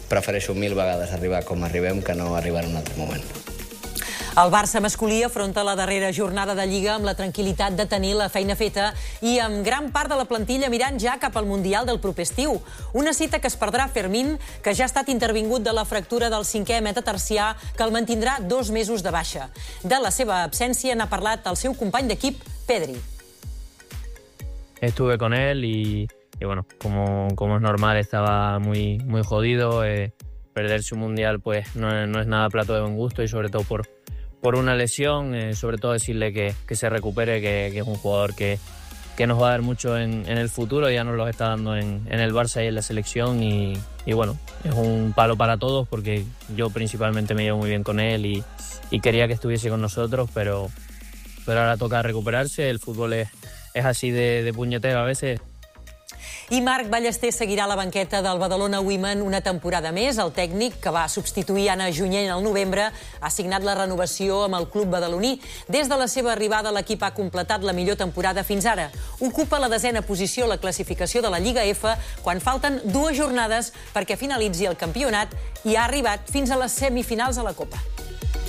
prefereixo 1000 vegades arribar com arribem que no arribar en un altre moment. El Barça masculí afronta la darrera jornada de Lliga amb la tranquil·litat de tenir la feina feta i amb gran part de la plantilla mirant ja cap al Mundial del proper estiu. Una cita que es perdrà Fermín, que ja ha estat intervingut de la fractura del 5è metatarsià, que el mantindrà 2 mesos de baixa. De la seva absència n'ha parlat el seu company d'equip, Pedri. Estuve con él y bueno, como es normal, estaba muy jodido. Perderse un mundial pues no es nada plato de buen gusto y sobre todo por una lesión, sobre todo decirle que se recupere, que es un jugador que nos va a dar mucho en el futuro, ya nos lo está dando en el Barça y en la selección y bueno, es un palo para todos porque yo principalmente me llevo muy bien con él y quería que estuviese con nosotros, pero ahora toca recuperarse, el fútbol es así de puñetero a veces. I Marc Ballester seguirà a la banqueta del Badalona Women una temporada més. El tècnic, que va substituir Anna Junyent al novembre, ha signat la renovació amb el club badaloní. Des de la seva arribada, l'equip ha completat la millor temporada fins ara. Ocupa la 10a posició a la classificació de la Lliga F quan falten 2 jornades perquè finalitzi el campionat i ha arribat fins a les semifinals a la Copa.